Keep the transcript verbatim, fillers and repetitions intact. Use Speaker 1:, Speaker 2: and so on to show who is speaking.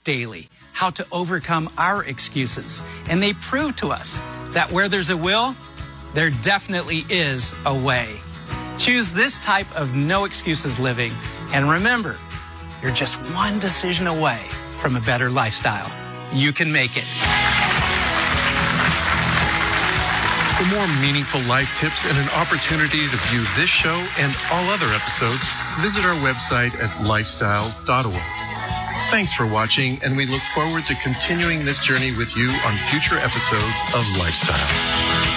Speaker 1: daily how to overcome our excuses. And they prove to us that where there's a will, there definitely is a way. Choose this type of no excuses living. And remember, you're just one decision away from a better lifestyle. You can make it.
Speaker 2: For more meaningful life tips and an opportunity to view this show and all other episodes, visit our website at lifestyle dot org. Thanks for watching, and we look forward to continuing this journey with you on future episodes of Lifestyle.